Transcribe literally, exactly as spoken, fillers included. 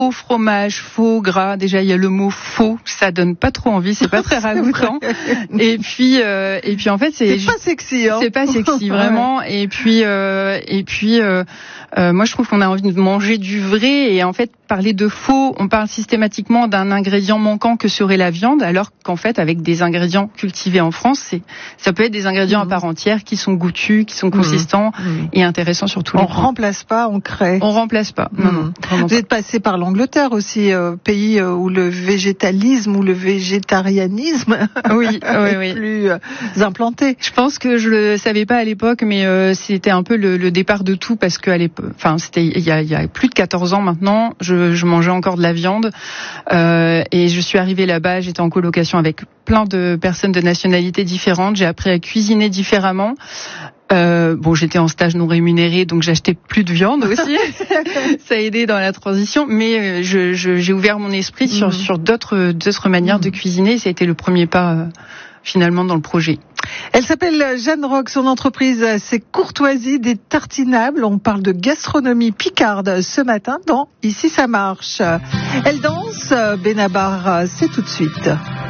Faux fromage, faux gras. Déjà, il y a le mot faux, ça donne pas trop envie, c'est pas très ragoûtant. Et puis, euh, et puis en fait, c'est, c'est pas sexy, hein. C'est pas sexy vraiment. Et puis, euh, et puis, euh, euh, moi, je trouve qu'on a envie de manger du vrai. Et en fait, parler de faux, on parle systématiquement d'un ingrédient manquant que serait la viande, alors qu'en fait, avec des ingrédients cultivés en France, c'est, ça peut être des ingrédients mmh. à part entière qui sont goûtus, qui sont consistants mmh. et intéressants sur tous les On points. remplace pas, on crée. On remplace pas. Non, mmh. non. Vous êtes passé par l'Angleterre aussi, euh, pays euh, où le végétalisme ou le végétarianisme oui, oui, est oui. plus euh, implanté. Je pense que je le savais pas à l'époque, mais euh, c'était un peu le, le départ de tout parce que à l'époque, enfin c'était il y a, il y a plus de quatorze ans maintenant, je, je mangeais encore de la viande euh, et je suis arrivée là-bas, j'étais en colocation avec plein de personnes de nationalités différentes, j'ai appris à cuisiner différemment. Euh, bon, j'étais en stage non rémunéré, donc j'achetais plus de viande aussi. Ça a aidé dans la transition, mais je, je, j'ai ouvert mon esprit sur, mmh. sur d'autres, d'autres manières mmh. de cuisiner. Ça a été le premier pas euh, finalement dans le projet. Elle s'appelle Jeanne Roch, son entreprise c'est Courtoisie des Tartinables. On parle de gastronomie picarde ce matin dans Ici ça marche. Elle danse, Benabar, c'est tout de suite.